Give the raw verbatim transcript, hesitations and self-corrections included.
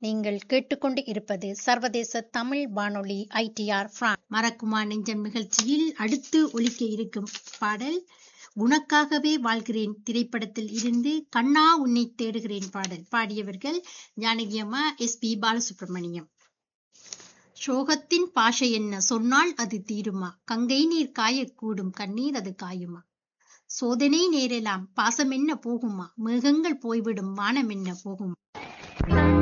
நீங்கள் கேட்டுக்கொண்டு இருப்பது சர்வதேச தமிழ் வானொலி ஐடிஆர் பிரான்ஸ். மறக்குமா நெஞ்சம் நிகழ்ச்சியில் அடுத்து ஒலிக்க இருக்கும் பாடல் உனக்காகவே வாழ்கிறேன் திரைப்படத்தில் இருந்து கண்ணா உன்னை தேடுகிறேன் பாடல். பாடியவர்கள் ஜானகி அம்மா, எஸ் பி பாலசுப்ரமணியம். சோகத்தின் பாஷை என்ன சொன்னால் அது தீருமா, கங்கை நீர் காயக்கூடும் கண்ணீர் அது காயுமா, சோதனை நேரலாம் பாசம் என்ன போகுமா, மேகங்கள் போய்விடும் வானம் என்ன போகுமா.